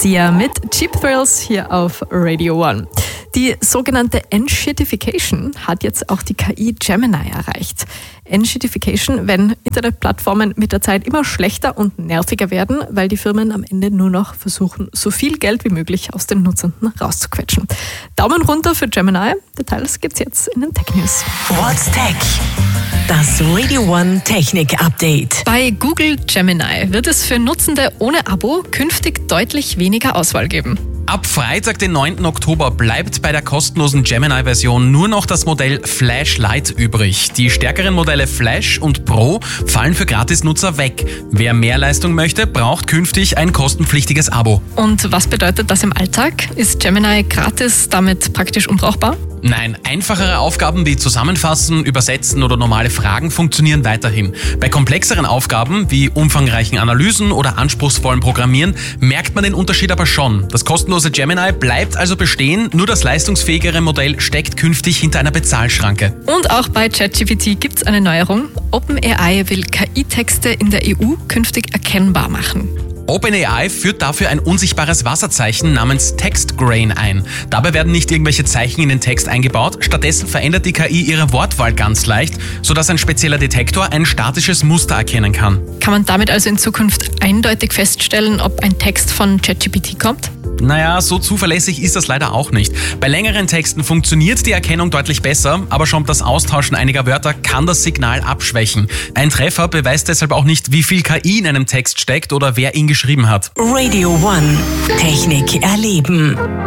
Sia mit Cheap Thrills hier auf Radio 1. Die sogenannte Enshittification hat jetzt auch die KI Gemini erreicht. Enshittification, wenn Internetplattformen mit der Zeit immer schlechter und nerviger werden, weil die Firmen am Ende nur noch versuchen, so viel Geld wie möglich aus den Nutzenden rauszuquetschen. Daumen runter für Gemini. Details gibt's jetzt in den Tech News. What's Tech? Das Radio 1 Technik Update. Bei Google Gemini wird es für Nutzende ohne Abo künftig deutlich weniger Auswahl geben. Ab Freitag, den 9. Oktober, bleibt bei der kostenlosen Gemini-Version nur noch das Modell Flash Lite übrig. Die stärkeren Modelle Flash und Pro fallen für Gratisnutzer weg. Wer mehr Leistung möchte, braucht künftig ein kostenpflichtiges Abo. Und was bedeutet das im Alltag? Ist Gemini gratis damit praktisch unbrauchbar? Nein, einfachere Aufgaben wie Zusammenfassen, Übersetzen oder normale Fragen funktionieren weiterhin. Bei komplexeren Aufgaben wie umfangreichen Analysen oder anspruchsvollem Programmieren merkt man den Unterschied aber schon. Das kostenlose Gemini bleibt also bestehen, nur das leistungsfähigere Modell steckt künftig hinter einer Bezahlschranke. Und auch bei ChatGPT gibt es eine Neuerung. OpenAI will KI-Texte in der EU künftig erkennbar machen. OpenAI führt dafür ein unsichtbares Wasserzeichen namens TextGrain ein. Dabei werden nicht irgendwelche Zeichen in den Text eingebaut, stattdessen verändert die KI ihre Wortwahl ganz leicht, sodass ein spezieller Detektor ein statisches Muster erkennen kann. Kann man damit also in Zukunft eindeutig feststellen, ob ein Text von ChatGPT kommt? Naja, so zuverlässig ist das leider auch nicht. Bei längeren Texten funktioniert die Erkennung deutlich besser, aber schon das Austauschen einiger Wörter kann das Signal abschwächen. Ein Treffer beweist deshalb auch nicht, wie viel KI in einem Text steckt oder wer ihn geschrieben hat. Radio 1 Technik erleben.